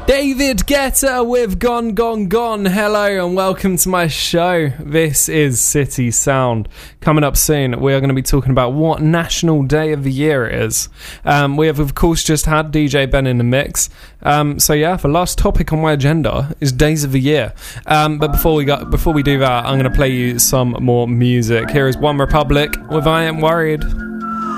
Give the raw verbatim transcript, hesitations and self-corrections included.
David Guetta with Gone, Gone, Gone. Hello and welcome to my show. This is City Sound. Coming up soon, we are going to be talking about what national day of the year it is. Um, we have, of course, just had D J Ben in the mix. Um, so yeah, the last topic on my agenda is days of the year. Um, but before we got, before we do that, I'm going to play you some more music. Here is One Republic with I Ain't Worried.